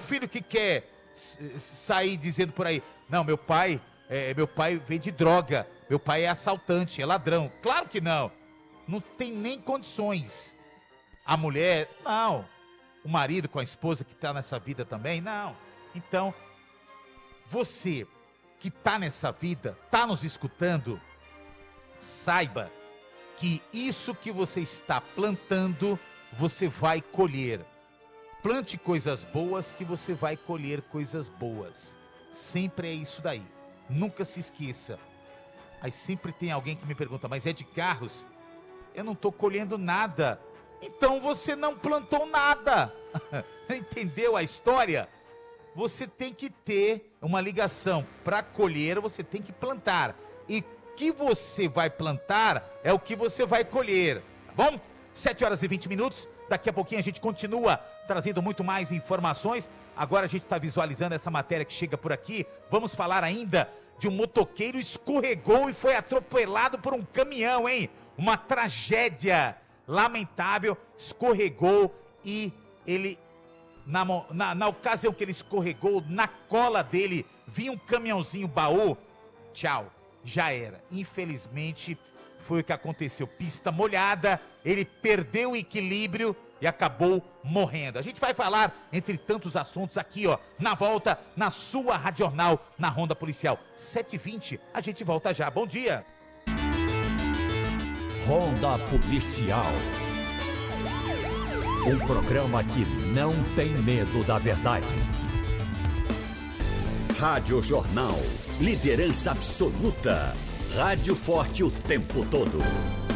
filho que quer sair dizendo por aí, não, meu pai vende droga, meu pai é assaltante, é ladrão. Claro que não. Não tem nem condições. A mulher, não. O marido com a esposa que tá nessa vida também, não. Então, você que tá nessa vida, tá nos escutando, saiba que isso que você está plantando, você vai colher. Plante coisas boas que você vai colher coisas boas. Sempre é isso daí. Nunca se esqueça. Aí sempre tem alguém que me pergunta, mas é de carros? Eu não estou colhendo nada. Então você não plantou nada. Entendeu a história? Você tem que ter uma ligação. Para colher, você tem que plantar. E o que você vai plantar é o que você vai colher. Tá bom? 7h20. Daqui a pouquinho a gente continua trazendo muito mais informações. Agora a gente está visualizando essa matéria que chega por aqui. Vamos falar ainda de um motoqueiro escorregou e foi atropelado por um caminhão, hein? Uma tragédia lamentável. Escorregou e ele, na ocasião que ele escorregou, na cola dele vinha um caminhãozinho baú. Tchau, já era. Infelizmente foi o que aconteceu. Pista molhada, ele perdeu o equilíbrio e acabou morrendo. A gente vai falar, entre tantos assuntos, aqui, ó, na volta, na sua Rádio Jornal, na Ronda Policial. 7h20, a gente volta já. Bom dia. Ronda Policial. Um programa que não tem medo da verdade. Rádio Jornal. Liderança absoluta. Rádio forte o tempo todo.